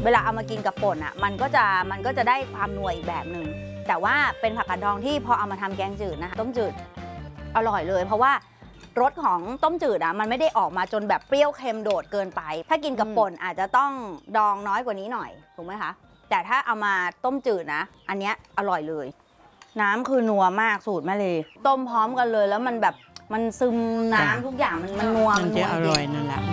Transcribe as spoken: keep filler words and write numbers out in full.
เวลาเอามากินกับป่นอ่ะมันก็จะมันก็จะได้ความนัวอีกแบบหนึ่งแต่ว่าเป็นผักกาดดองที่พอเอามาทำแกงจืดนะต้มจืดอร่อยเลยเพราะว่ารสของต้มจืดอ่ะมันไม่ได้ออกมาจนแบบเปรี้ยวเค็มโดดเกินไปถ้ากินกับป่นอาจจะต้องดองน้อยกว่านี้หน่อยถูกไหมคะแต่ถ้าเอามาต้มจืดนะอันเนี้ยอร่อยเลยน้ำคือนัวมากสูตรแม่เลยต้มพร้อมกันเลยแล้วมันแบบมันซึมน้ำทุกอย่างมันมันนัวมันจะอร่อยนั่นแหละ